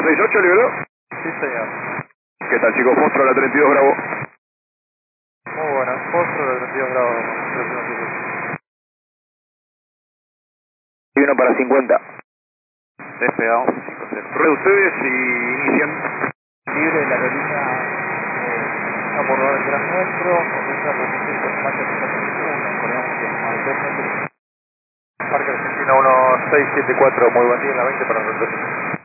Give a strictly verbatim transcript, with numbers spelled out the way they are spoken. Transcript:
seis ocho, ¿liberó? Sí, señor. ¿Qué tal, chicos? Fósforo, la treinta y dos, Bravo. Muy buenas. Fósforo de treinta y dos grados. Y uno para cincuenta. Despegado once cinco cero. Rueda ustedes y inician. Libre de la aerolínea eh, a borrar detrás nuestro. Comienza a repetir con marca ciento treinta y uno. Coordinamos que más de tres metros. Parque Argentina uno seis siete cuatro. Muy buen día en la veinte para nosotros.